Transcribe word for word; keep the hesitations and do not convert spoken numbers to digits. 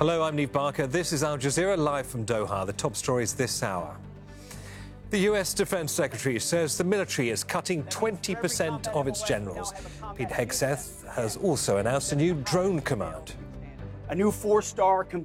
Hello, I'm Neve Barker. This is Al Jazeera live from Doha. The top stories this hour. The U S Defense Secretary says the military is cutting twenty percent of its generals. Pete Hegseth has also announced a new drone command. A new four-star